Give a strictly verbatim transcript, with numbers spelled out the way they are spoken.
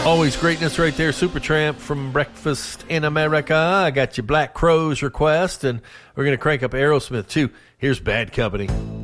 Always greatness right there. Supertramp from Breakfast in America. I got your Black Crowes request, and we're going to crank up Aerosmith, too. Here's Bad Company.